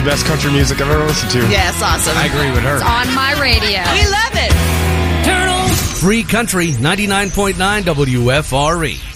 the best country music I've ever listened to. Yeah, it's awesome. I agree with her. It's on my radio. We love it. Free Country 99.9 WFRE.